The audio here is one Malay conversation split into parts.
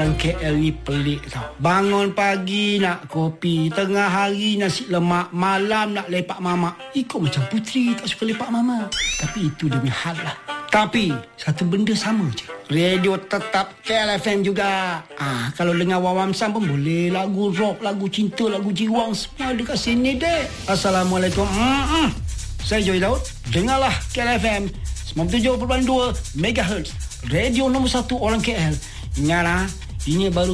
orang KL ni pelik tau. Bangun pagi nak kopi, tengah hari nasi lemak, malam nak lepak mamak. Ikut macam puteri tak suka lepak mama. Tapi itu dia punya hal lah. Tapi satu benda sama je. Radio tetap KL FM juga. Kalau dengar Wawam Sam pun boleh. Lagu rock, lagu cinta, lagu jiwang, semua dekat sini dek. Assalamualaikum. Saya Joy Daud. Dengarlah KL FM 97.2 MHz. Radio nombor 1 orang KL. Ingatlah, ini baru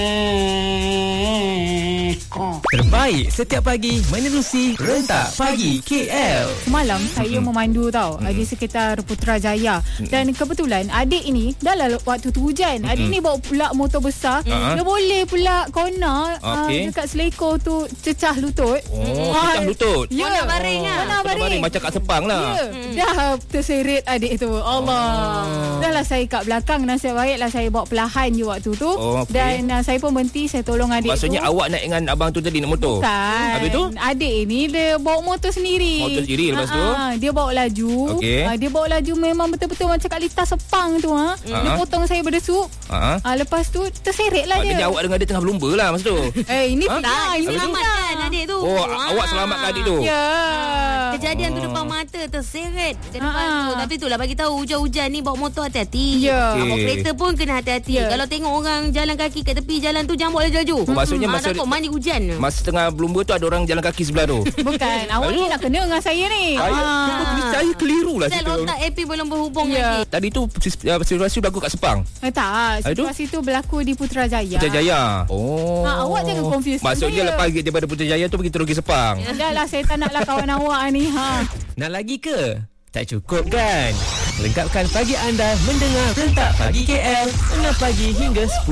KL. Terbaik setiap pagi menerusi Rentak Pagi KL. Semalam saya memandu tau di sekitar Putrajaya. Dan kebetulan adik ini dah waktu tu hujan. Adik ni bawa pula motor besar. Dia boleh pula corner dekat selekor tu cecah lutut. Cecah lutut. Ya. Corner baring lah. Corner baring. Macam kat Sepang lah. Dah terseret adik tu. Allah. Dah lah saya kat belakang. Nasib baiklah saya bawa perlahan je waktu tu. Dan saya pun berhenti. Saya tolong adik. Maksudnya awak naik dengan abang tu tadi naik motor? Bukan. Habis tu? Adik ni dia bawa motor sendiri. Motor sendiri lepas tu? Dia bawa laju. Dia bawa laju memang betul-betul macam kat litar Sepang tu. Dia potong saya berdesuk. Lepas tu terseret lah dia. Maknanya awak dengan dia tengah berlumba lah masa tu. Ini fitnah. Ini selamatkan adik tu. Awak selamatkan adik tu? Ya. Kejadian tu depan mata terseret ke depan tu. Tapi itulah bagi tahu hujan-hujan ni bawa motor hati-hati. Ya. Bawa kereta pun kena hati-hati. Kalau tengok orang jalan kaki kat tepi jalan tu jangan bawa laju-laju. Maksudnya masa takut mandi hujan. Masa tengah berlumba tu ada orang jalan kaki sebelah tu. Bukan. Awak ni nak kena dengan saya ni. Saya keliru lah Sel situ. otak AP belum berhubung Ya. lagi. Tadi tu situasi berlaku kat Sepang. Tak. Situasi tu berlaku di Putrajaya. Putrajaya. Awak jangan confuse Maksudnya saya. lepas daripada Putrajaya tu pergi terus ke Sepang. Dah lah, saya tak naklah kawan awak ni. Nak lagi ke? Tak cukup kan? Lengkapkan pagi anda mendengar Rentak Pagi KL 6 pagi hingga 10